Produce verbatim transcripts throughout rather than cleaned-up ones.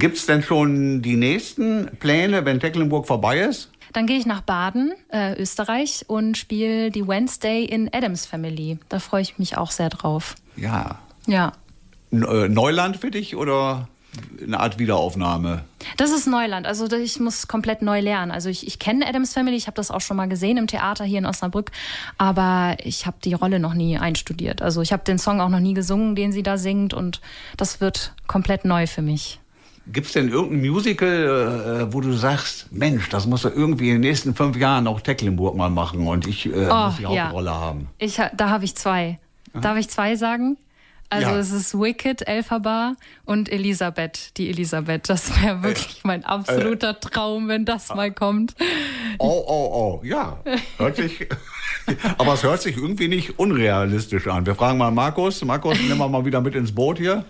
Gibt es denn schon die nächsten Pläne, wenn Tecklenburg vorbei ist? Dann gehe ich nach Baden, äh, Österreich, und spiele die Wednesday in Addams Family. Da freue ich mich auch sehr drauf. Ja. Ja. Neuland für dich oder eine Art Wiederaufnahme? Das ist Neuland. Also ich muss komplett neu lernen. Also ich, ich kenne Addams Family, ich habe das auch schon mal gesehen im Theater hier in Osnabrück, aber ich habe die Rolle noch nie einstudiert. Also ich habe den Song auch noch nie gesungen, den sie da singt, und das wird komplett neu für mich. Gibt es denn irgendein Musical, äh, wo du sagst, Mensch, das muss er irgendwie in den nächsten fünf Jahren auch Tecklenburg mal machen und ich äh, oh, muss die Hauptrolle ja. haben? Ich, da habe ich zwei. Aha. Darf ich zwei sagen? Also ja. Es ist Wicked, Elphaba und Elisabeth, die Elisabeth. Das wäre wirklich äh, mein absoluter äh, Traum, wenn das äh, mal kommt. Oh, oh, oh, ja. Hört sich, aber es hört sich irgendwie nicht unrealistisch an. Wir fragen mal Markus. Markus, nehmen wir mal wieder mit ins Boot hier.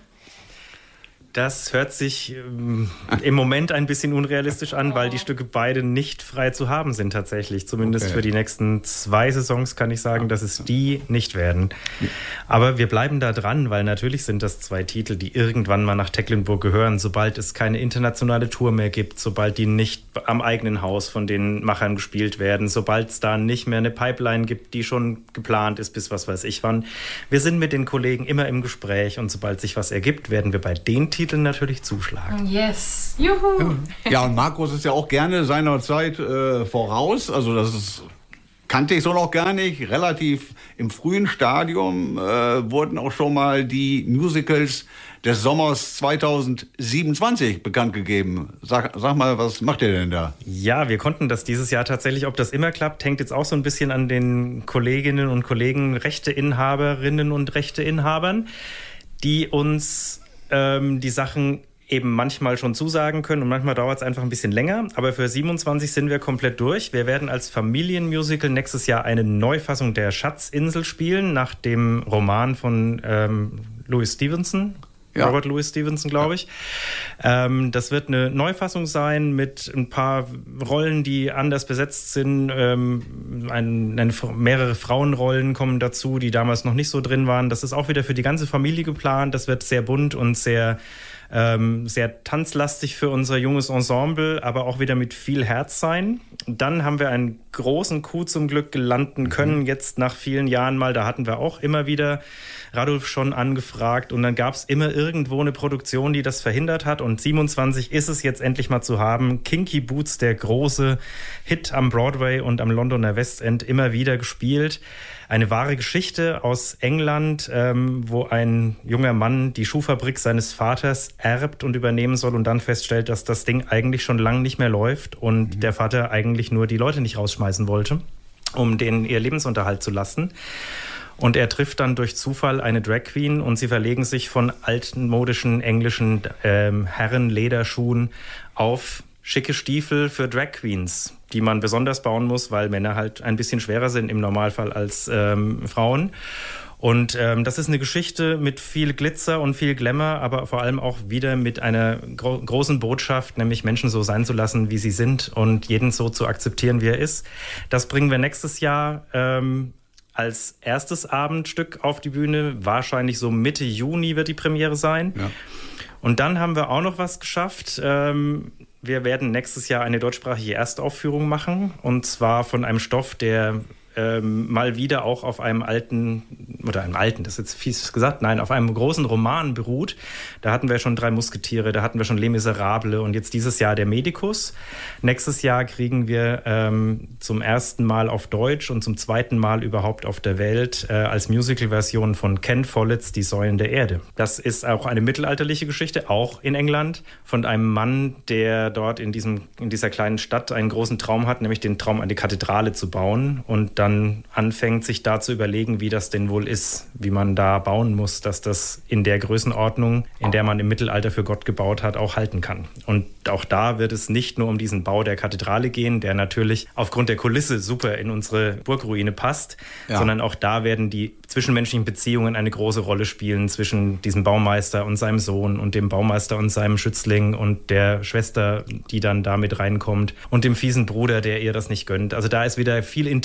Das hört sich ähm, im Moment ein bisschen unrealistisch an, weil die Stücke beide nicht frei zu haben sind tatsächlich. Zumindest okay. Für die nächsten zwei Saisons kann ich sagen, dass es die nicht werden. Aber wir bleiben da dran, weil natürlich sind das zwei Titel, die irgendwann mal nach Tecklenburg gehören, sobald es keine internationale Tour mehr gibt, sobald die nicht am eigenen Haus von den Machern gespielt werden, sobald es da nicht mehr eine Pipeline gibt, die schon geplant ist bis was weiß ich wann. Wir sind mit den Kollegen immer im Gespräch, und sobald sich was ergibt, werden wir bei den Titeln Titeln natürlich zuschlagen. Yes, juhu! Ja, und Markus ist ja auch gerne seiner Zeit äh, voraus. Also das ist, kannte ich so noch gar nicht. Relativ im frühen Stadium äh, wurden auch schon mal die Musicals des Sommers zweitausendsiebenundzwanzig bekannt gegeben. Sag, sag mal, was macht ihr denn da? Ja, wir konnten das dieses Jahr tatsächlich. Ob das immer klappt, hängt jetzt auch so ein bisschen an den Kolleginnen und Kollegen, Rechteinhaberinnen und Rechteinhabern, die uns die Sachen eben manchmal schon zusagen können, und manchmal dauert es einfach ein bisschen länger. Aber für siebenundzwanzig sind wir komplett durch. Wir werden als Familienmusical nächstes Jahr eine Neufassung der Schatzinsel spielen, nach dem Roman von ähm, Louis Stevenson. Ja. Robert Louis Stevenson, glaube ich. Ja. Ähm, das wird eine Neufassung sein mit ein paar Rollen, die anders besetzt sind. Ähm, ein, eine, mehrere Frauenrollen kommen dazu, die damals noch nicht so drin waren. Das ist auch wieder für die ganze Familie geplant. Das wird sehr bunt und sehr, ähm, sehr tanzlastig für unser junges Ensemble, aber auch wieder mit viel Herz sein. Dann haben wir einen großen Coup zum Glück landen können, mhm. jetzt nach vielen Jahren mal. Da hatten wir auch immer wieder Radulf schon angefragt, und dann gab es immer irgendwo eine Produktion, die das verhindert hat, und siebenundzwanzig ist es jetzt endlich mal zu haben. Kinky Boots, der große Hit am Broadway und am Londoner West End, immer wieder gespielt. Eine wahre Geschichte aus England, ähm, wo ein junger Mann die Schuhfabrik seines Vaters erbt und übernehmen soll und dann feststellt, dass das Ding eigentlich schon lange nicht mehr läuft und mhm. der Vater eigentlich nur die Leute nicht rausschmeißen wollte, um denen ihr Lebensunterhalt zu lassen. Und er trifft dann durch Zufall eine Drag Queen, und sie verlegen sich von altmodischen englischen ähm, Herrenlederschuhen auf schicke Stiefel für Drag Queens, die man besonders bauen muss, weil Männer halt ein bisschen schwerer sind im Normalfall als ähm, Frauen. Und ähm, das ist eine Geschichte mit viel Glitzer und viel Glamour, aber vor allem auch wieder mit einer gro- großen Botschaft, nämlich Menschen so sein zu lassen, wie sie sind, und jeden so zu akzeptieren, wie er ist. Das bringen wir nächstes Jahr ähm, als erstes Abendstück auf die Bühne. Wahrscheinlich so Mitte Juni wird die Premiere sein. Ja. Und dann haben wir auch noch was geschafft. Ähm, wir werden nächstes Jahr eine deutschsprachige Erstaufführung machen. Und zwar von einem Stoff, der ähm, mal wieder auch auf einem alten, oder einem alten, das ist jetzt fies gesagt, nein, auf einem großen Roman beruht. Da hatten wir schon Drei Musketiere, da hatten wir schon Les Miserables und jetzt dieses Jahr der Medikus. Nächstes Jahr kriegen wir ähm, zum ersten Mal auf Deutsch und zum zweiten Mal überhaupt auf der Welt äh, als Musical-Version von Ken Folletts Die Säulen der Erde. Das ist auch eine mittelalterliche Geschichte, auch in England, von einem Mann, der dort in, diesem, in dieser kleinen Stadt einen großen Traum hat, nämlich den Traum, eine Kathedrale zu bauen, und dann anfängt, sich da zu überlegen, wie das denn wohl ist, wie man da bauen muss, dass das in der Größenordnung, in der man im Mittelalter für Gott gebaut hat, auch halten kann. Und auch da wird es nicht nur um diesen Bau der Kathedrale gehen, der natürlich aufgrund der Kulisse super in unsere Burgruine passt, ja. sondern auch da werden die zwischenmenschlichen Beziehungen eine große Rolle spielen zwischen diesem Baumeister und seinem Sohn und dem Baumeister und seinem Schützling und der Schwester, die dann da mit reinkommt, und dem fiesen Bruder, der ihr das nicht gönnt. Also da ist wieder viel Intrige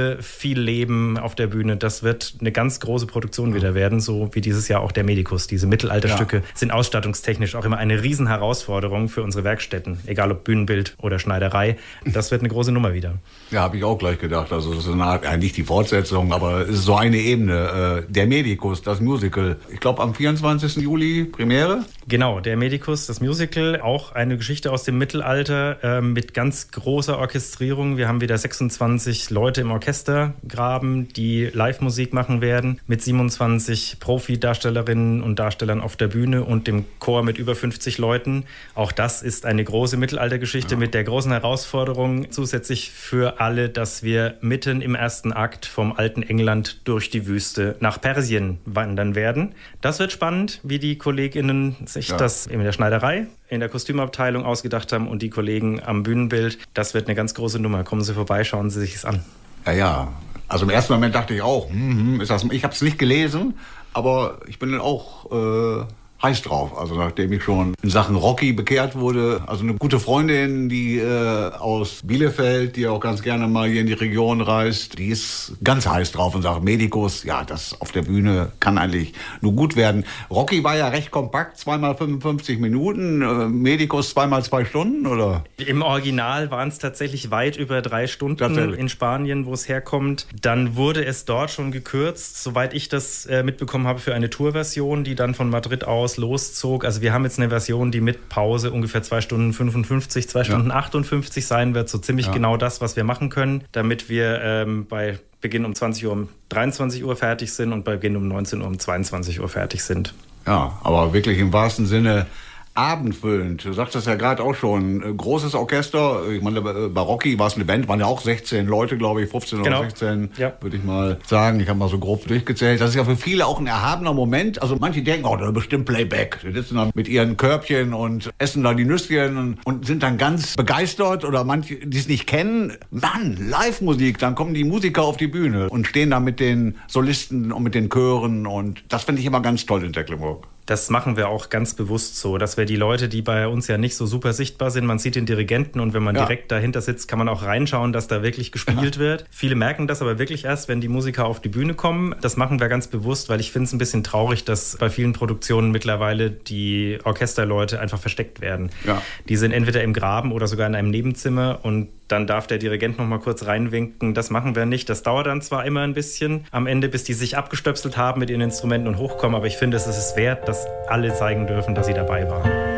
Tiefe, viel Leben auf der Bühne. Das wird eine ganz große Produktion wieder werden, so wie dieses Jahr auch der Medikus. Diese Mittelalterstücke ja. sind ausstattungstechnisch auch immer eine Riesenherausforderung für unsere Werkstätten, egal ob Bühnenbild oder Schneiderei. Das wird eine große Nummer wieder. Ja, habe ich auch gleich gedacht. Also es ist eine Art, eigentlich die Fortsetzung, aber es ist so eine Ebene. Der Medikus, das Musical. Ich glaube am vierundzwanzigsten Juli Premiere. Genau, der Medikus, das Musical, auch eine Geschichte aus dem Mittelalter äh, mit ganz großer Orchestrierung. Wir haben wieder sechsundzwanzig Leute im Orchestergraben, die Live-Musik machen werden, mit siebenundzwanzig Profi-Darstellerinnen und Darstellern auf der Bühne und dem Chor mit über fünfzig Leuten. Auch das ist eine große Mittelaltergeschichte ja. mit der großen Herausforderung zusätzlich für alle, dass wir mitten im ersten Akt vom alten England durch die Wüste nach Persien wandern werden. Das wird spannend, wie die KollegInnen sich ja. das in der Schneiderei, in der Kostümabteilung ausgedacht haben und die Kollegen am Bühnenbild. Das wird eine ganz große Nummer. Kommen Sie vorbei, schauen Sie sich es an. Ja, ja. Also im ersten Moment dachte ich auch, hm, ist das, ich habe es nicht gelesen, aber ich bin dann auch äh, heiß drauf. Also nachdem ich schon in Sachen Rocky bekehrt wurde, also eine gute Freundin, die äh, aus Bielefeld, die auch ganz gerne mal hier in die Region reist, die ist ganz heiß drauf und sagt, Medikus, ja, das auf der Bühne kann eigentlich nur gut werden. Rocky war ja recht kompakt, zweimal fünfundfünfzig Minuten, äh, Medikus zweimal zwei Stunden, oder? Im Original waren es tatsächlich weit über drei Stunden in Spanien, wo es herkommt. Dann wurde es dort schon gekürzt, soweit ich das äh, mitbekommen habe, für eine Tourversion, die dann von Madrid aus loszog. Also wir haben jetzt eine Version, die mit Pause ungefähr zwei Stunden fünfundfünfzig, zwei Stunden ja. achtundfünfzig sein wird. So ziemlich ja. genau das, was wir machen können, damit wir ähm, bei Beginn um zwanzig Uhr um dreiundzwanzig Uhr fertig sind und bei Beginn um neunzehn Uhr um zweiundzwanzig Uhr fertig sind. Ja, aber wirklich im wahrsten Sinne abendfüllend. Du sagtest ja gerade auch schon, großes Orchester. Ich meine, bei Rocky war es eine Band, waren ja auch sechzehn Leute, glaube ich, fünfzehn genau. oder sechzehn, ja. würde ich mal sagen. Ich habe mal so grob durchgezählt. Das ist ja für viele auch ein erhabener Moment. Also manche denken, oh, das ist bestimmt Playback. Die sitzen dann mit ihren Körbchen und essen da die Nüsschen und sind dann ganz begeistert. Oder manche, die es nicht kennen, Mann, Live-Musik. Dann kommen die Musiker auf die Bühne und stehen da mit den Solisten und mit den Chören. Und das finde ich immer ganz toll in Tecklenburg. Das machen wir auch ganz bewusst so, dass wir die Leute, die bei uns ja nicht so super sichtbar sind, man sieht den Dirigenten und wenn man ja. direkt dahinter sitzt, kann man auch reinschauen, dass da wirklich gespielt ja. wird. Viele merken das aber wirklich erst, wenn die Musiker auf die Bühne kommen. Das machen wir ganz bewusst, weil ich finde es ein bisschen traurig, dass bei vielen Produktionen mittlerweile die Orchesterleute einfach versteckt werden. Ja. Die sind entweder im Graben oder sogar in einem Nebenzimmer und dann darf der Dirigent noch mal kurz reinwinken. Das machen wir nicht. Das dauert dann zwar immer ein bisschen am Ende, bis die sich abgestöpselt haben mit ihren Instrumenten und hochkommen, aber ich finde, es ist es wert, dass alle zeigen dürfen, dass sie dabei waren.